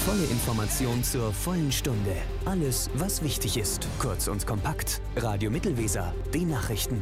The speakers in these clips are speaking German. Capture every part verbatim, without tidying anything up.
volle Information zur vollen Stunde. Alles, was wichtig ist. Kurz und kompakt. Radio Mittelweser. Die Nachrichten.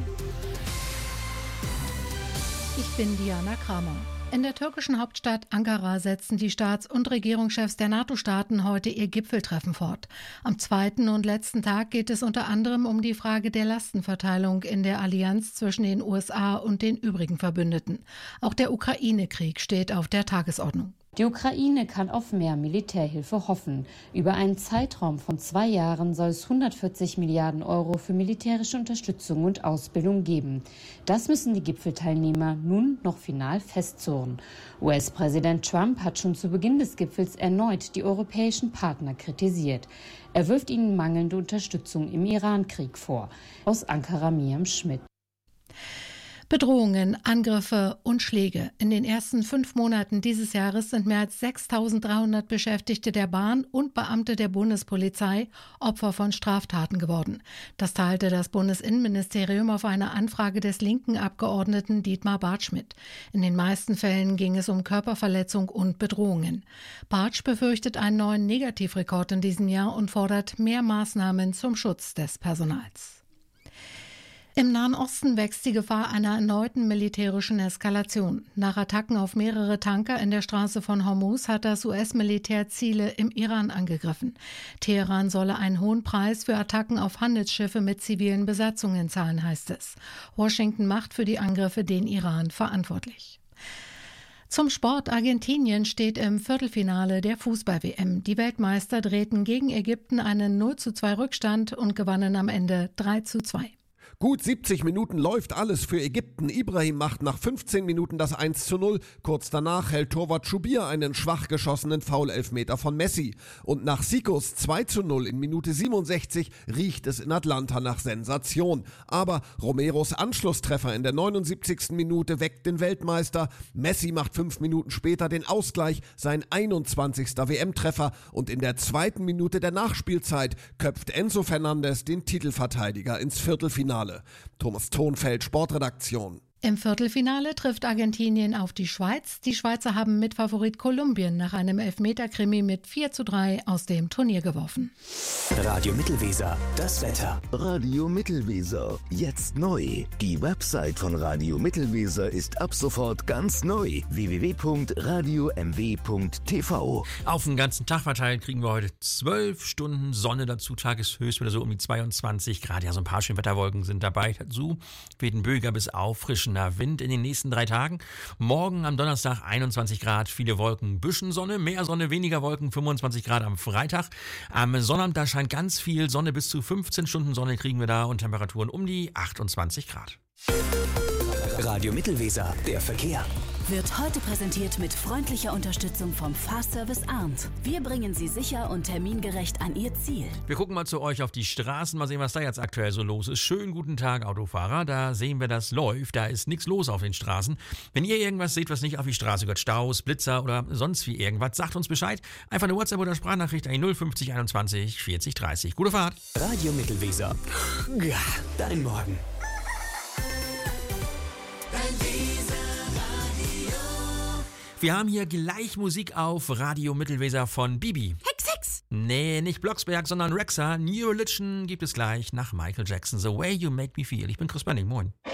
Ich bin Diana Kramer. In der türkischen Hauptstadt Ankara setzen die Staats- und Regierungschefs der NATO-Staaten heute ihr Gipfeltreffen fort. Am zweiten und letzten Tag geht es unter anderem um die Frage der Lastenverteilung in der Allianz zwischen den U S A und den übrigen Verbündeten. Auch der Ukraine-Krieg steht auf der Tagesordnung. Die Ukraine kann auf mehr Militärhilfe hoffen. Über einen Zeitraum von zwei Jahren soll es hundertvierzig Milliarden Euro für militärische Unterstützung und Ausbildung geben. Das müssen die Gipfelteilnehmer nun noch final festzurren. U S-Präsident Trump hat schon zu Beginn des Gipfels erneut die europäischen Partner kritisiert. Er wirft ihnen mangelnde Unterstützung im Iran-Krieg vor. Aus Ankara Miriam Schmidt. Bedrohungen, Angriffe und Schläge. In den ersten fünf Monaten dieses Jahres sind mehr als sechstausenddreihundert Beschäftigte der Bahn und Beamte der Bundespolizei Opfer von Straftaten geworden. Das teilte das Bundesinnenministerium auf eine Anfrage des linken Abgeordneten Dietmar Bartsch mit. In den meisten Fällen ging es um Körperverletzung und Bedrohungen. Bartsch befürchtet einen neuen Negativrekord in diesem Jahr und fordert mehr Maßnahmen zum Schutz des Personals. Im Nahen Osten wächst die Gefahr einer erneuten militärischen Eskalation. Nach Attacken auf mehrere Tanker in der Straße von Hormuz hat das U S-Militär Ziele im Iran angegriffen. Teheran solle einen hohen Preis für Attacken auf Handelsschiffe mit zivilen Besatzungen zahlen, heißt es. Washington macht für die Angriffe den Iran verantwortlich. Zum Sport. Argentinien steht im Viertelfinale der Fußball-W M. Die Weltmeister drehten gegen Ägypten einen null zu zwei Rückstand und gewannen am Ende drei zu zwei. Gut siebzig Minuten läuft alles für Ägypten. Ibrahim macht nach fünfzehn Minuten das eins zu null. Kurz danach hält Torwart Schubir einen schwach geschossenen Foul-Elfmeter von Messi. Und nach Sikos zwei zu null in Minute siebenundsechzig riecht es in Atlanta nach Sensation. Aber Romeros Anschlusstreffer in der neunundsiebzigsten Minute weckt den Weltmeister. Messi macht fünf Minuten später den Ausgleich, sein einundzwanzigster W M-Treffer. Und in der zweiten Minute der Nachspielzeit köpft Enzo Fernandes den Titelverteidiger ins Viertelfinale. Thomas Thonfeld, Sportredaktion. Im Viertelfinale trifft Argentinien auf die Schweiz. Die Schweizer haben Mitfavorit Kolumbien nach einem Elfmeter-Krimi mit vier zu drei aus dem Turnier geworfen. Radio Mittelweser, das Wetter. Radio Mittelweser, jetzt neu. Die Website von Radio Mittelweser ist ab sofort ganz neu. w w w punkt radio m w punkt t v. Auf den ganzen Tag verteilt kriegen wir heute zwölf Stunden Sonne dazu. Tageshöchst wieder so um die zweiundzwanzig Grad. Ja, so ein paar schöne Wetterwolken sind dabei. Dazu weht ein böiger bis auffrischender Wind in den nächsten drei Tagen. Morgen am Donnerstag einundzwanzig Grad, viele Wolken, bisschen Sonne, mehr Sonne, weniger Wolken, fünfundzwanzig Grad am Freitag. Am Sonnabend, da scheint ganz viel Sonne, bis zu fünfzehn Stunden Sonne kriegen wir da und Temperaturen um die achtundzwanzig Grad. Radio Mittelweser, der Verkehr. Wird heute präsentiert mit freundlicher Unterstützung vom Fahrservice Arndt. Wir bringen Sie sicher und termingerecht an Ihr Ziel. Wir gucken mal zu euch auf die Straßen, mal sehen, was da jetzt aktuell so los ist. Schönen guten Tag, Autofahrer. Da sehen wir, das läuft. Da ist nichts los auf den Straßen. Wenn ihr irgendwas seht, was nicht auf die Straße gehört, Staus, Blitzer oder sonst wie irgendwas, sagt uns Bescheid. Einfach eine WhatsApp oder Sprachnachricht an null fünfzig einundzwanzig vierzig dreißig. Gute Fahrt. Radio Mittelweser. Ja, dein Morgen. Wir haben hier gleich Musik auf Radio Mittelweser von Bibi. Hex, Hex! Nee, nicht Blocksberg, sondern Rexa. New Religion gibt es gleich nach Michael Jackson. The Way You Make Me Feel. Ich bin Chris Benning, moin.